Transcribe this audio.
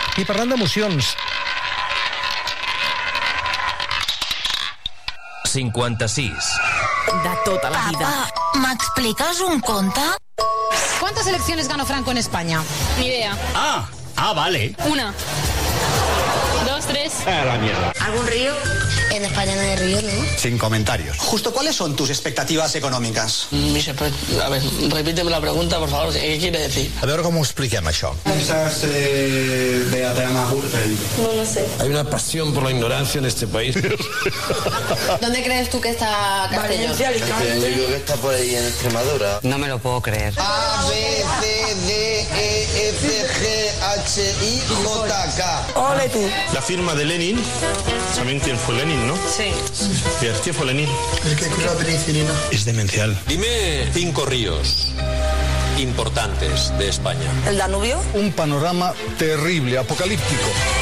I parlant d'emocions... 56. De tota la vida. Papá, ¿me explicas un conte? ¿Cuántas elecciones ganó Franco en España? Ni idea. Vale. 1, 2, 3. La mierda. ¿Algún río? En España no hay río, ¿no? Sin comentarios. Justo, ¿cuáles son tus expectativas econòmiques? A ver, repíteme la pregunta, por favor. ¿Qué quiere decir? A veure com ho expliquem, això. ¿Piensas de Adriana Gürtel? No lo sé. Hay una pasión por la ignorancia en este país. ¿Dónde crees tú que está Castellón? Valencia, Alicante. Yo creo que está por ahí en Extremadura. No me lo puedo creer. A, B, C, D, E, F, G, H, I, J, K. Ole tú. La firma de Lenin, ¿saben quién fue Lenin, no? Sí. ¿Quién fue Lenin? El que creó la penicilina. Es demencial. Dime 5 ríos importantes de España. ¿El Danubio? Un panorama terrible, apocalíptico.